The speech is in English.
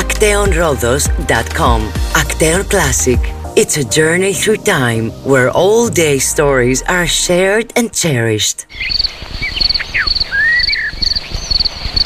akteonrodos.com. Akteon Classic. It's a journey through time where all day stories are shared and cherished.